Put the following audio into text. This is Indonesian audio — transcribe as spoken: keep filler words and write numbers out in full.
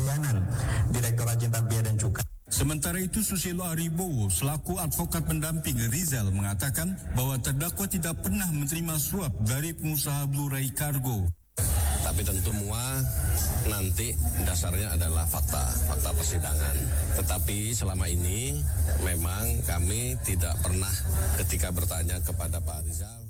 pelayanan Direktorat Jenderal Bea dan Cukai. Sementara itu, Susilo Aribowo selaku advokat pendamping Rizal mengatakan bahwa terdakwa tidak pernah menerima suap dari pengusaha Blue Ray Cargo. Tapi tentu semua nanti dasarnya adalah fakta, fakta persidangan. Tetapi selama ini memang kami tidak pernah ketika bertanya kepada Pak Rizal.